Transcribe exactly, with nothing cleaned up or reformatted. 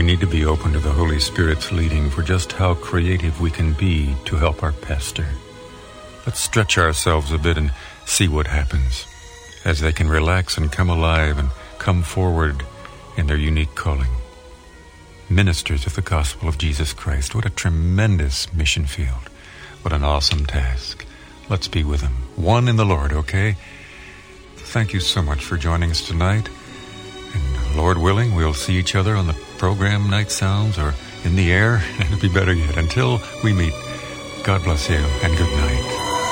need to be open to the Holy Spirit's leading for just how creative we can be to help our pastor. Let's stretch ourselves a bit and see what happens as they can relax and come alive and come forward in their unique calling. Ministers of the gospel of Jesus Christ. What a tremendous mission field. What an awesome task. Let's be with them. One in the Lord, okay? Thank you so much for joining us tonight. And Lord willing, we'll see each other on the program Night Sounds or in the air. It'll be better yet. Until we meet, God bless you and good night.